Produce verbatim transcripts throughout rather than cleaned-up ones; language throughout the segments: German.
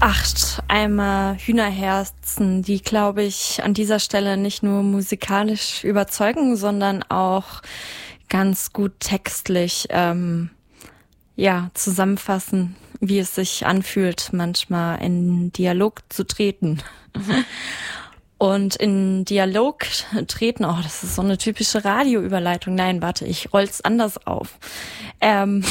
Acht Eimer Hühnerherzen, die, glaube ich, an dieser Stelle nicht nur musikalisch überzeugen, sondern auch ganz gut textlich ähm, ja zusammenfassen, wie es sich anfühlt, manchmal in Dialog zu treten. Und in Dialog treten, oh, das ist so eine typische Radioüberleitung. Nein, warte, ich roll's anders auf. Ähm...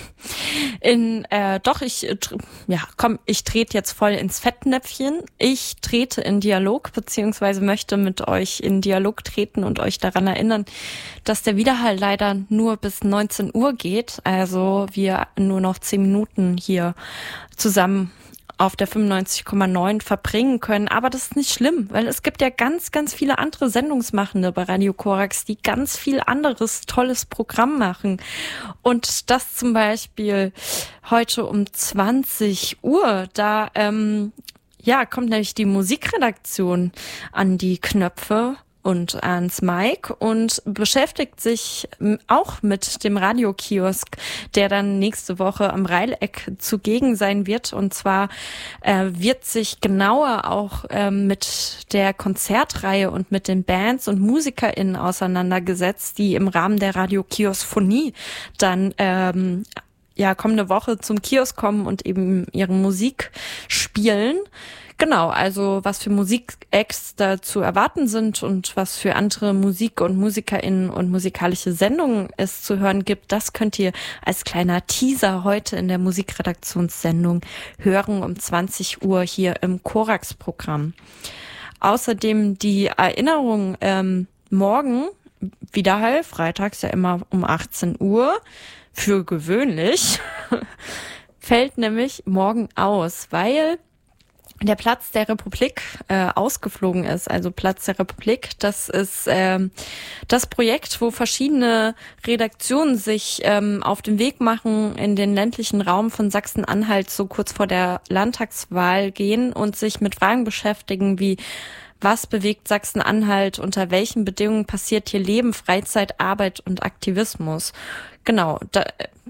In, äh, doch, ich, ja, komm, ich trete jetzt voll ins Fettnäpfchen. Ich trete in Dialog, beziehungsweise möchte mit euch in Dialog treten und euch daran erinnern, dass der Widerhall leider nur bis neunzehn Uhr geht. Also wir nur noch zehn Minuten hier zusammen auf der fünfundneunzig Komma neun verbringen können. Aber das ist nicht schlimm, weil es gibt ja ganz, ganz viele andere Sendungsmachende bei Radio Korax, die ganz viel anderes tolles Programm machen. Und das zum Beispiel heute um zwanzig Uhr, da ähm, ja kommt nämlich die Musikredaktion an die Knöpfe und ans Mic und beschäftigt sich auch mit dem Radiokiosk, der dann nächste Woche am Reileck zugegen sein wird. Und zwar äh, wird sich genauer auch äh, mit der Konzertreihe und mit den Bands und MusikerInnen auseinandergesetzt, die im Rahmen der Radiokiosphonie dann ähm, ja kommende Woche zum Kiosk kommen und eben ihre Musik spielen. Genau, also was für Musikacts da zu erwarten sind und was für andere Musik- und MusikerInnen und musikalische Sendungen es zu hören gibt, das könnt ihr als kleiner Teaser heute in der Musikredaktionssendung hören um zwanzig Uhr hier im Korax-Programm. Außerdem die Erinnerung ähm, morgen, Widerhall, freitags ja immer um achtzehn Uhr, für gewöhnlich, fällt nämlich morgen aus, weil der Platz der Republik äh, ausgeflogen ist. Also Platz der Republik, das ist ähm, das Projekt, wo verschiedene Redaktionen sich ähm, auf den Weg machen, in den ländlichen Raum von Sachsen-Anhalt so kurz vor der Landtagswahl gehen und sich mit Fragen beschäftigen wie: Was bewegt Sachsen-Anhalt? Unter welchen Bedingungen passiert hier Leben, Freizeit, Arbeit und Aktivismus? Genau, da,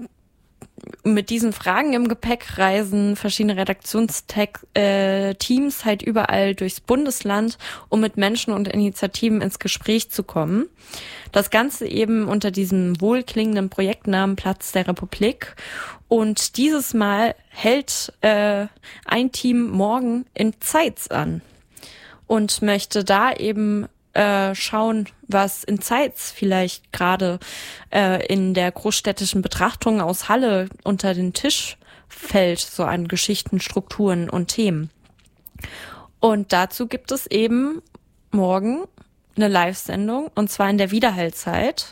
mit diesen Fragen im Gepäck reisen verschiedene Redaktionsteams äh, halt überall durchs Bundesland, um mit Menschen und Initiativen ins Gespräch zu kommen. Das Ganze eben unter diesem wohlklingenden Projektnamen Platz der Republik. Und dieses Mal hält äh, ein Team morgen in Zeitz an und möchte da eben äh, schauen, was in Zeitz vielleicht gerade äh, in der großstädtischen Betrachtung aus Halle unter den Tisch fällt, so an Geschichten, Strukturen und Themen. Und dazu gibt es eben morgen eine Live-Sendung, und zwar in der Widerhallzeit,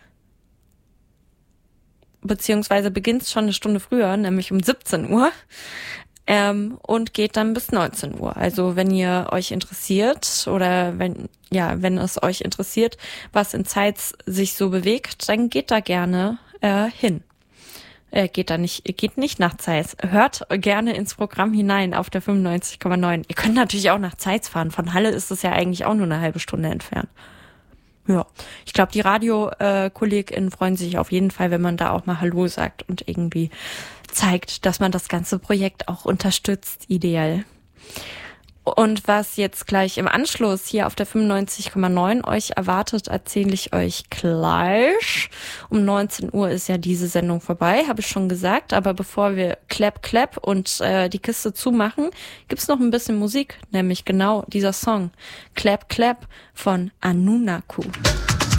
beziehungsweise beginnt es schon eine Stunde früher, nämlich um siebzehn Uhr. Ähm, und geht dann bis neunzehn Uhr. Also wenn ihr euch interessiert oder wenn ja, wenn es euch interessiert, was in Zeitz sich so bewegt, dann geht da gerne äh, hin. Äh, geht da nicht, geht nicht nach Zeitz. Hört gerne ins Programm hinein auf der fünfundneunzig Komma neun. Ihr könnt natürlich auch nach Zeitz fahren. Von Halle ist es ja eigentlich auch nur eine halbe Stunde entfernt. Ja, ich glaube, die Radio-KollegInnen äh, freuen sich auf jeden Fall, wenn man da auch mal Hallo sagt und irgendwie zeigt, dass man das ganze Projekt auch unterstützt, ideell. Und was jetzt gleich im Anschluss hier auf der fünfundneunzig Komma neun euch erwartet, erzähle ich euch gleich. Um neunzehn Uhr ist ja diese Sendung vorbei, habe ich schon gesagt. Aber bevor wir Clap Clap und äh, die Kiste zumachen, gibt's noch ein bisschen Musik, nämlich genau dieser Song Clap Clap von Anunaku.